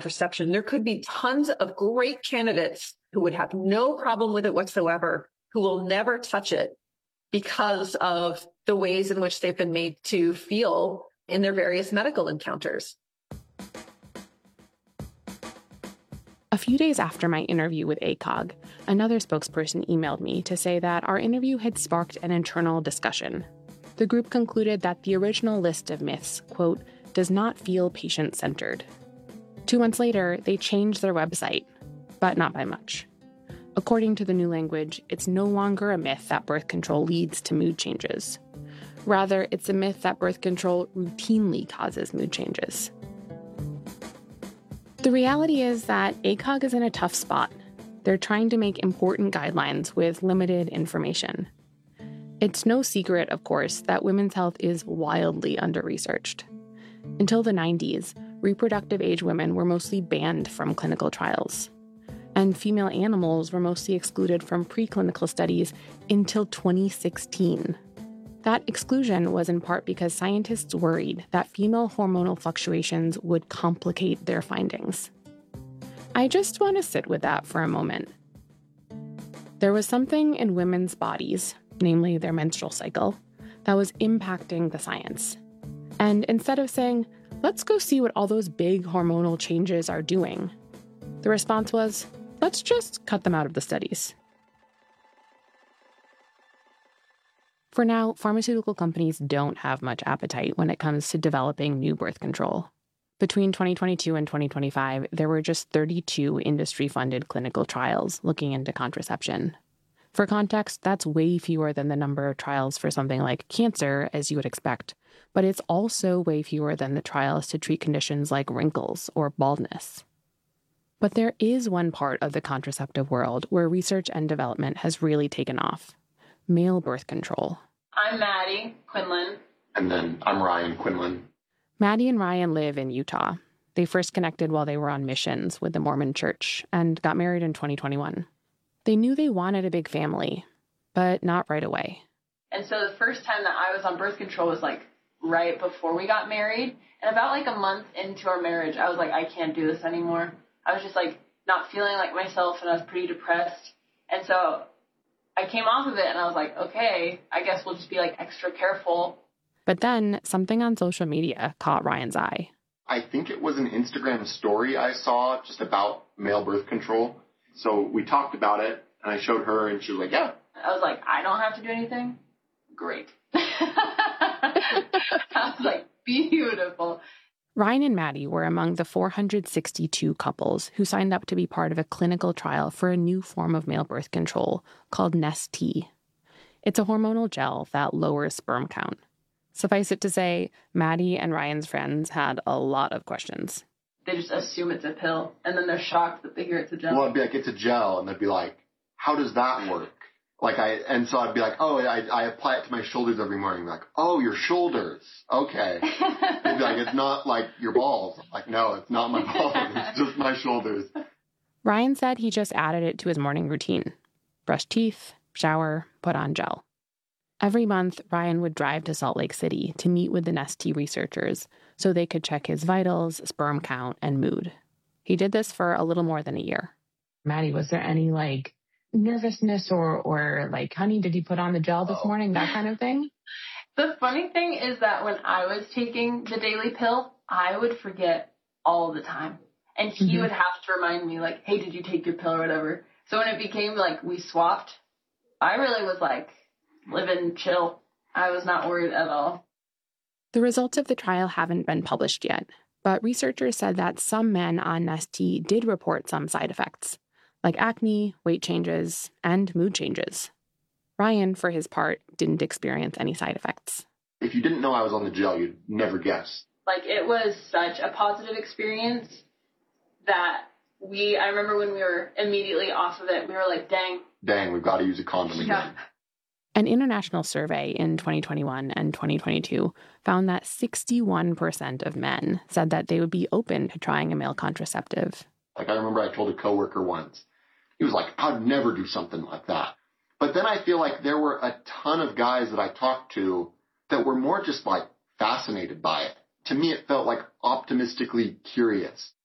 contraception. There could be tons of great candidates who would have no problem with it whatsoever, who will never touch it because of the ways in which they've been made to feel in their various medical encounters. A few days after my interview with ACOG, another spokesperson emailed me to say that our interview had sparked an internal discussion. The group concluded that the original list of myths, quote, does not feel patient-centered. 2 months later, they changed their website, but not by much. According to the new language, it's no longer a myth that birth control leads to mood changes. Rather, it's a myth that birth control routinely causes mood changes. The reality is that ACOG is in a tough spot. They're trying to make important guidelines with limited information. It's no secret, of course, that women's health is wildly under-researched. Until the 90s, reproductive age women were mostly banned from clinical trials. And female animals were mostly excluded from preclinical studies until 2016. That exclusion was in part because scientists worried that female hormonal fluctuations would complicate their findings. I just want to sit with that for a moment. There was something in women's bodies, namely their menstrual cycle, that was impacting the science. And instead of saying, let's go see what all those big hormonal changes are doing, the response was, let's just cut them out of the studies. For now, pharmaceutical companies don't have much appetite when it comes to developing new birth control. Between 2022 and 2025, there were just 32 industry-funded clinical trials looking into contraception. For context, that's way fewer than the number of trials for something like cancer, as you would expect, but it's also way fewer than the trials to treat conditions like wrinkles or baldness. But there is one part of the contraceptive world where research and development has really taken off: male birth control. I'm Maddie Quinlan. And then I'm Ryan Quinlan. Maddie and Ryan live in Utah. They first connected while they were on missions with the Mormon Church and got married in 2021. They knew they wanted a big family, but not right away. And so the first time that I was on birth control was like right before we got married. And about like a month into our marriage, I was like, I can't do this anymore. I was just like not feeling like myself, and I was pretty depressed. And so I came off of it and I was like, okay, I guess we'll just be like extra careful. But then something on social media caught Ryan's eye. I think it was an Instagram story I saw just about male birth control. So we talked about it and I showed her and she was like, yeah. I was like, I don't have to do anything? Great. I was like, beautiful. Ryan and Maddie were among the 462 couples who signed up to be part of a clinical trial for a new form of male birth control called Nest-T. It's a hormonal gel that lowers sperm count. Suffice it to say, Maddie and Ryan's friends had a lot of questions. They just assume it's a pill, and then they're shocked that they hear it's a gel. Well, I'd be like, it's a gel, and they'd be like, how does that work? So I'd be like, oh, I apply it to my shoulders every morning. Like, oh, your shoulders. Okay. They'd be like, it's not like your balls. I'm like, no, it's not my balls. It's just my shoulders. Ryan said he just added it to his morning routine. Brush teeth, shower, put on gel. Every month, Ryan would drive to Salt Lake City to meet with the Nest-T researchers so they could check his vitals, sperm count, and mood. He did this for a little more than a year. Maddie, was there any, nervousness or honey, did you put on the gel this morning, that kind of thing? The funny thing is that when I was taking the daily pill, I would forget all the time. And he would have to remind me, hey, did you take your pill or whatever? So when it became we swapped, I really was living chill. I was not worried at all. The results of the trial haven't been published yet, but researchers said that some men on Nest-T did report some side effects, like acne, weight changes, and mood changes. Ryan, for his part, didn't experience any side effects. If you didn't know I was on the gel, you'd never guess. It was such a positive experience that I remember when we were immediately off of it, we were like, dang, we've got to use a condom again. Yeah. An international survey in 2021 and 2022 found that 61% of men said that they would be open to trying a male contraceptive. I remember I told a coworker once, he was like, I'd never do something like that. But then I feel like there were a ton of guys that I talked to that were more just fascinated by it. To me, it felt optimistically curious.